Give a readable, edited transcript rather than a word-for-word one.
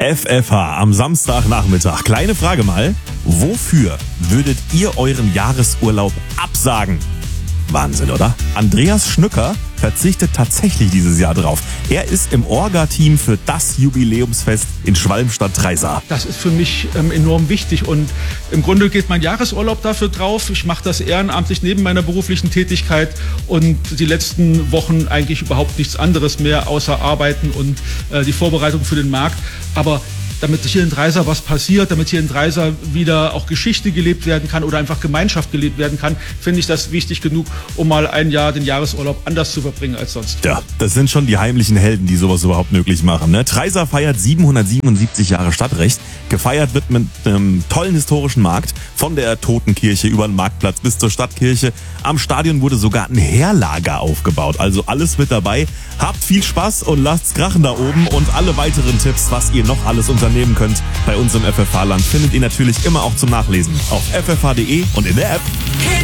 FFH am Samstagnachmittag. Kleine Frage mal. Wofür würdet ihr euren Jahresurlaub absagen? Wahnsinn, oder? Andreas Schnücker verzichtet tatsächlich dieses Jahr drauf. Er ist im Orga-Team für das Jubiläumsfest in Schwalmstadt-Dreisar. Das ist für mich enorm wichtig und im Grunde geht mein Jahresurlaub dafür drauf. Ich mache das ehrenamtlich neben meiner beruflichen Tätigkeit und die letzten Wochen eigentlich überhaupt nichts anderes mehr außer Arbeiten und die Vorbereitung für den Markt. Aber damit hier in Dreisar was passiert, damit hier in Dreisar wieder auch Geschichte gelebt werden kann oder einfach Gemeinschaft gelebt werden kann, finde ich das wichtig genug, um mal ein Jahr den Jahresurlaub anders zu verbringen als sonst. Ja, das sind schon die heimlichen Helden, die sowas überhaupt möglich machen. Ne? Dreisar feiert 777 Jahre Stadtrecht. Gefeiert wird mit einem tollen historischen Markt, von der Totenkirche über den Marktplatz bis zur Stadtkirche. Am Stadion wurde sogar ein Heerlager aufgebaut. Also alles mit dabei. Habt viel Spaß und lasst's krachen da oben. Und alle weiteren Tipps, was ihr noch alles unternehmen könnt bei uns im FFH-Land, findet ihr natürlich immer auch zum Nachlesen auf ffh.de und in der App.